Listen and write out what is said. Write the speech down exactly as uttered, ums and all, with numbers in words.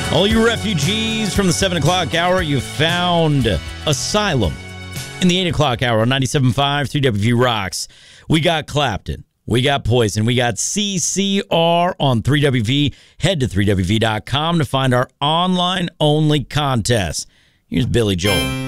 All you refugees from the seven o'clock hour, you found asylum. In the eight o'clock hour on ninety-seven point five, three W V Rocks, we got Clapton, we got Poison, we got C C R on three W V. Head to three W V dot com to find our online-only contest. Here's Billy Joel.